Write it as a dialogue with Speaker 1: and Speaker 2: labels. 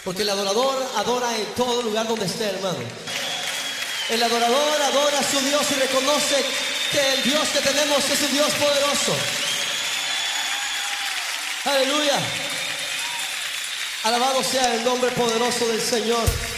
Speaker 1: Porque el adorador adora en todo lugar donde esté, hermano. El adorador adora a su Dios y reconoce que el Dios que tenemos es un Dios poderoso. Aleluya. Alabado sea el nombre poderoso del Señor.